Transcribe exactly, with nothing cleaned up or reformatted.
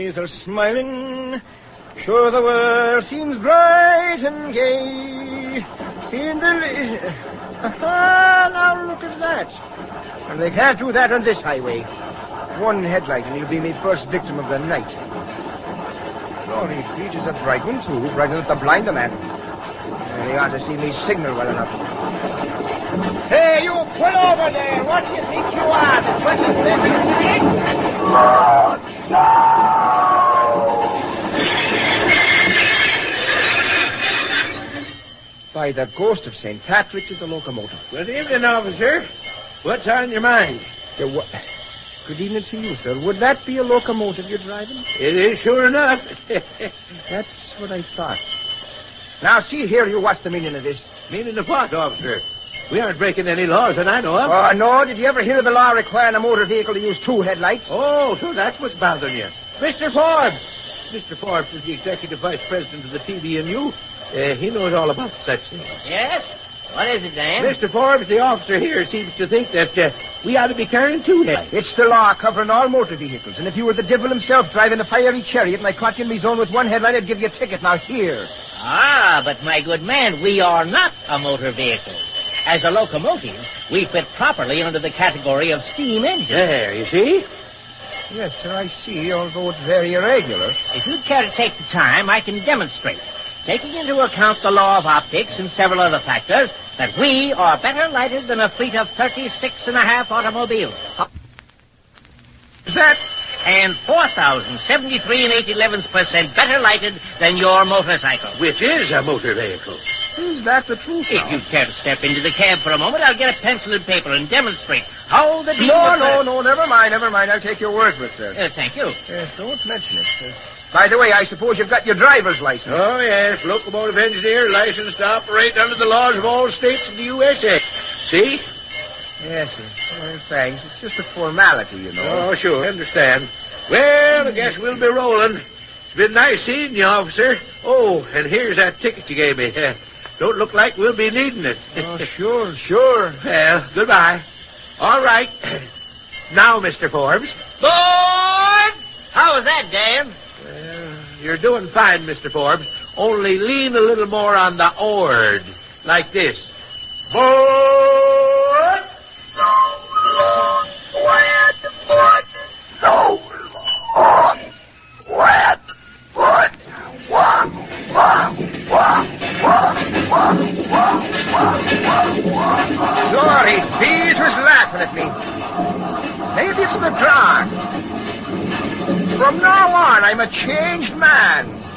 Are smiling, sure the world seems bright and gay. In the ah, now look at that. And they can't do that on this highway. One headlight and he'll be my first victim of the night. Glory, Pete is a bright one too, bright enough to blind the man. And he ought to see me signal well enough. Hey, you pull over there! What do you think you are? The twenty-fifth Union? Oh, no! By the ghost of Saint Patrick, is a locomotive. Good evening, officer. What's on your mind? The wa- Good evening to you, sir. Would that be a locomotive you're driving? It is, sure enough. That's what I thought. Now, see here, you, what's the meaning of this? Meaning of what, officer? We aren't breaking any laws that I know of. Oh, no. Did you ever hear of the law requiring a motor vehicle to use two headlights? Oh, so that's what's bothering you. Mister Forbes! Mister Forbes is the executive vice president of the T V M U. Uh, he knows all about such things. Yes? What is it, Dan? Mister Forbes, the officer here, seems to think that uh, we ought to be carrying two headlights. It's the law covering all motor vehicles. And if you were the devil himself driving a fiery chariot and I caught you in my zone with one headlight, I'd give you a ticket. Now, here. Ah, but my good man, we are not a motor vehicle. As a locomotive, we fit properly under the category of steam engine. There, you see? Yes, sir, I see, although it's very irregular. If you'd care to take the time, I can demonstrate, taking into account the law of optics and several other factors, that we are better lighted than a fleet of thirty-six and a half automobiles. Is that? And four thousand seventy-three and eight elevenths percent better lighted than your motorcycle. Which is a motor vehicle. Is that the truth? If you'd care to step into the cab for a moment, I'll get a pencil and paper and demonstrate how the... No, no, no, never mind, never mind. I'll take your word for it, sir. Uh, thank you. Yes, don't mention it, sir. By the way, I suppose you've got your driver's license. Oh, yes, locomotive engineer, licensed to operate under the laws of all states in the U S A. See? Yes, sir. Well, thanks. It's just a formality, you know. Oh, sure, I understand. Well, I guess we'll be rolling. It's been nice seeing you, officer. Oh, and here's that ticket you gave me. Don't look like we'll be needing it. Oh, sure, sure. Well, goodbye. All right. Now, Mister Forbes. Board! How was that, Dan? Well, you're doing fine, Mister Forbes. Only lean a little more on the oard. Like this. Board! So long, wet foot. So long, wet foot. Wah, wah, wah, wah, wah, wah, wah, wah, wah. Glory, Pete was laughing at me. Maybe it's the drug. From now on, I'm a changed man.